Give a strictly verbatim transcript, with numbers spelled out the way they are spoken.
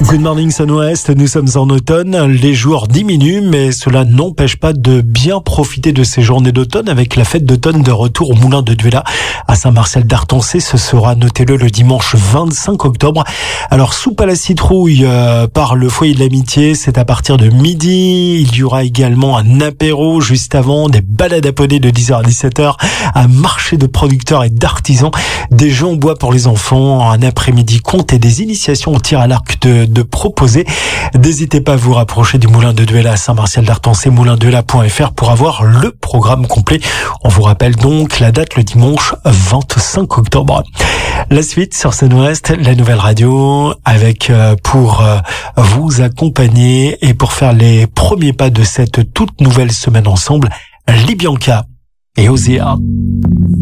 Good morning Sun-Ouest, nous sommes en automne, les jours diminuent mais cela n'empêche pas de bien profiter de ces journées d'automne avec la fête d'automne de retour au Moulin de Duela à Saint-Martial-d'Artancé. Ce sera, notez-le, le dimanche vingt-cinq octobre. Alors soupe à la citrouille euh, par le foyer de l'amitié, c'est à partir de midi. Il y aura également un apéro juste avant, des balades à poney de dix heures à dix-sept heures, un marché de producteurs et d'artisans, des jeux en bois pour les enfants, un après-midi conte et des initiations au tir à l'arc de, de proposer. N'hésitez pas à vous rapprocher du Moulin de Duela à Saint-Martial-d'Artancé, moulin de duela point f r pour avoir le programme complet. On vous rappelle donc la date le dimanche vingt-cinq octobre. La suite sur Sun-Ouest, la nouvelle radio, avec euh, pour euh, vous accompagner et pour faire les premiers pas de cette toute nouvelle semaine ensemble, Libyanka et Osea.